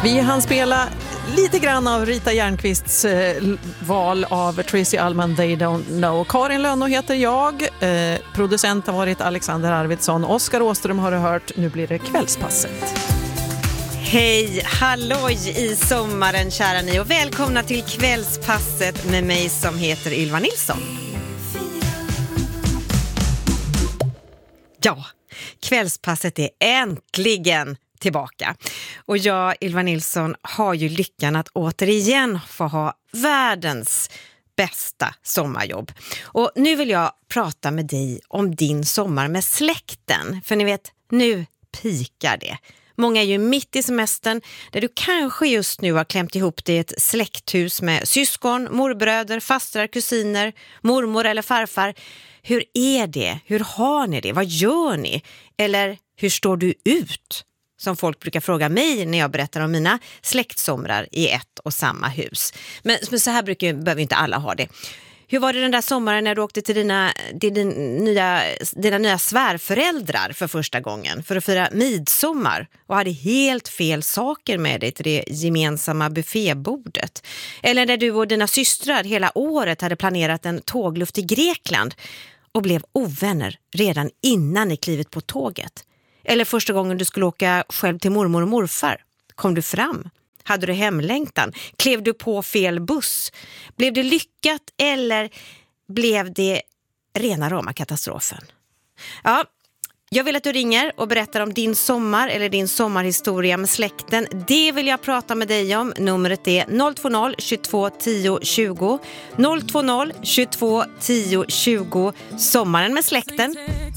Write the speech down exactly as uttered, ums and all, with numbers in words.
Vi hann spela lite grann av Rita Järnqvists eh, val av Tracy Ullman, They Don't Know. Karin Lönno heter jag. Eh, producent har varit Alexander Arvidsson. Oskar Åström har du hört. Nu blir det kvällspasset. Hej, halloj i sommaren kära ni och välkomna till kvällspasset med mig som heter Ylva Nilsson. Ja, kvällspasset är äntligen tillbaka. Och jag, Ylva Nilsson, har ju lyckan att återigen få ha världens bästa sommarjobb. Och nu vill jag prata med dig om din sommar med släkten. För ni vet, nu pikar det. Många är ju mitt i semestern där du kanske just nu har klämt ihop dig i ett släkthus med syskon, morbröder, fastrar, kusiner, mormor eller farfar. Hur är det? Hur har ni det? Vad gör ni? Eller hur står du ut? Som folk brukar fråga mig när jag berättar om mina släktsomrar i ett och samma hus. Men, men så här brukar, behöver inte alla ha det. Hur var det den där sommaren när du åkte till dina, till din nya, dina nya svärföräldrar för första gången för att fira midsommar och hade helt fel saker med dig till det gemensamma buffébordet? Eller när du och dina systrar hela året hade planerat en tågluft i Grekland och blev ovänner redan innan ni klivit på tåget? Eller första gången du skulle åka själv till mormor och morfar? Kom du fram? Hade du hemlängtan? Klev du på fel buss? Blev det lyckat eller blev det rena rama katastrofen? Ja, jag vill att du ringer och berättar om din sommar eller din sommarhistoria med släkten. Det vill jag prata med dig om. Numret är noll två noll tjugotvå tio tjugo. noll två noll tjugotvå tio tjugo. Sommaren med släkten.